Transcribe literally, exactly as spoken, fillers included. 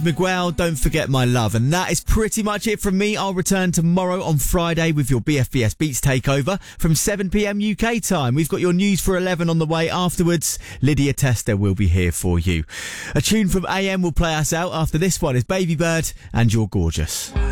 Miguel, Don't Forget My Love. And that is pretty much it from me. I'll return tomorrow on Friday with your B F B S Beats takeover from seven p.m. U K time. We've got your news for eleven on the way afterwards. Lydia Tester will be here for you. A tune from A M will play us out. After this one is Baby Bird and You're Gorgeous.